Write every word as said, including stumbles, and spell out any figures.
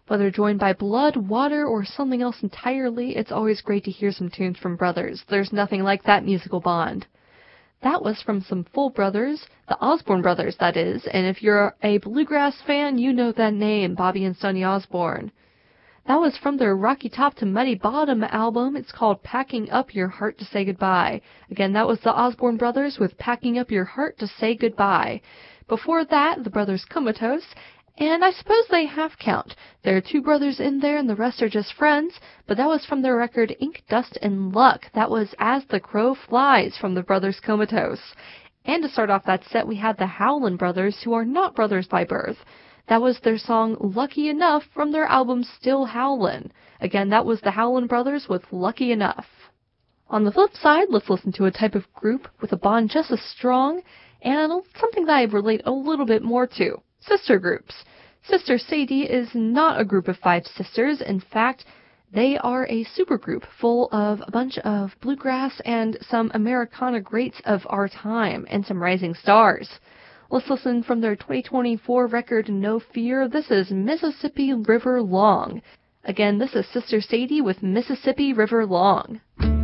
Whether joined by blood, water, or something else entirely, it's always great to hear some tunes from brothers. There's nothing like that musical bond. That was from some full brothers, the Osborne brothers, that is, and if you're a bluegrass fan, you know that name, Bobby and Sonny Osborne. That was from their Rocky Top to Muddy Bottom album. It's called Packing Up Your Heart to Say Goodbye. Again, that was the Osborne brothers with Packing Up Your Heart to Say Goodbye. Before that, the brothers Comatose, and I suppose they half count. There are two brothers in there and the rest are just friends, but that was from their record Ink, Dust, and Luck. That was As the Crow Flies from the brothers Comatose. And to start off that set, we had the Howlin' brothers, who are not brothers by birth. That was their song Lucky Enough from their album Still Howlin'. Again, that was the Howlin' brothers with Lucky Enough. On the flip side, let's listen to a type of group with a bond just as strong and something that I relate a little bit more to. Sister groups. Sister Sadie is not a group of five sisters. In fact, they are a supergroup full of a bunch of bluegrass and some Americana greats of our time and some rising stars. Let's listen from their twenty twenty-four record No Fear. This is Mississippi River Long. Again, this is Sister Sadie with Mississippi River Long.